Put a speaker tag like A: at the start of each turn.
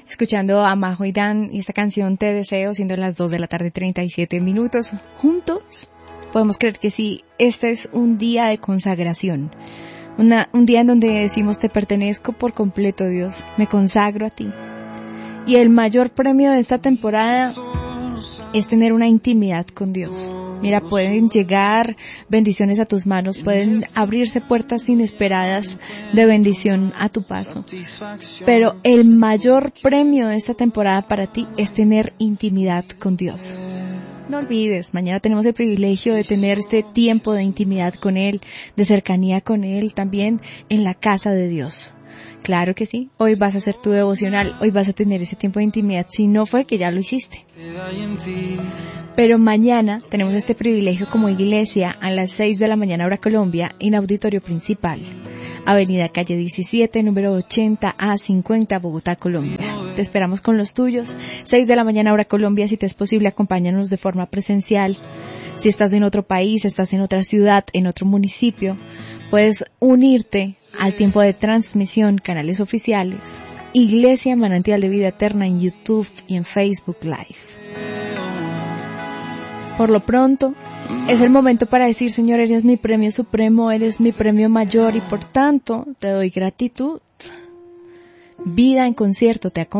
A: escuchando a Majo y Dan y esta canción Te Deseo, siendo las 2 de la tarde 37 minutos. Juntos podemos creer que sí, este es un día de consagración. Un día en donde decimos te pertenezco por completo, Dios, me consagro a ti. Y el mayor premio de esta temporada es tener una intimidad con Dios. Mira, pueden llegar bendiciones a tus manos, pueden abrirse puertas inesperadas de bendición a tu paso. Pero el mayor premio de esta temporada para ti es tener intimidad con Dios. No olvides, mañana tenemos el privilegio de tener este tiempo de intimidad con Él, de cercanía con Él, también en la casa de Dios. Claro que sí, hoy vas a hacer tu devocional, hoy vas a tener ese tiempo de intimidad, si no fue que ya lo hiciste. Pero mañana tenemos este privilegio como iglesia a las 6 de la mañana hora Colombia en auditorio principal, Avenida Calle 17, número 80 a 50, Bogotá, Colombia. Te esperamos con los tuyos, 6 de la mañana hora Colombia, si te es posible acompáñanos de forma presencial. Si estás en otro país, estás en otra ciudad, en otro municipio, puedes unirte al tiempo de transmisión, canales oficiales, Iglesia Manantial de Vida Eterna en YouTube y en Facebook Live. Por lo pronto, es el momento para decir, Señor, eres mi premio supremo, eres mi premio mayor y por tanto te doy gratitud. Vida en Concierto te acompaña.